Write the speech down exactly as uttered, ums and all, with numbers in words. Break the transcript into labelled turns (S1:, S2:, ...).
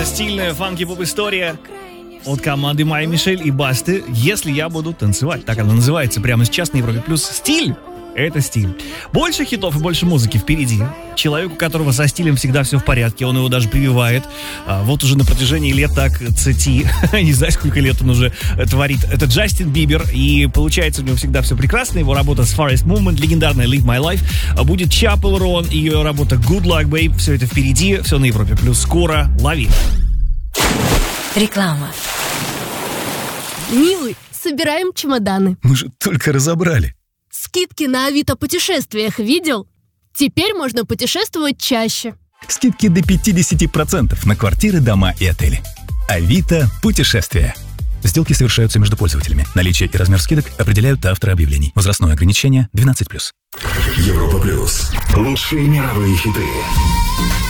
S1: Это стильная фанки-поп-история от команды Майя Мишель и Басты «Если я буду танцевать». Так она называется прямо сейчас на Европе Плюс. Стиль — это стиль. Больше хитов и больше музыки впереди. Человек, у которого со стилем всегда все в порядке, он его даже прививает. А вот уже на протяжении лет так цати, не знаю, сколько лет он уже творит. Это Джастин Бибер, и получается у него всегда все прекрасно. Его работа с Forest Movement, легендарная Live My Life. Будет Chapel Roan, ее работа Good Luck Babe. Все это впереди, все на Европе Плюс. Скоро лови.
S2: Реклама.
S3: Милый, собираем чемоданы.
S4: Мы же только разобрали.
S3: Скидки на Авито путешествиях видел? Теперь можно путешествовать чаще.
S4: Скидки до пятьдесят процентов на квартиры, дома и отели. Авито путешествия. Сделки совершаются между пользователями. Наличие и размер скидок определяют авторы объявлений. Возрастное ограничение двенадцать плюс.
S5: Европа Плюс. Лучшие мировые хиты.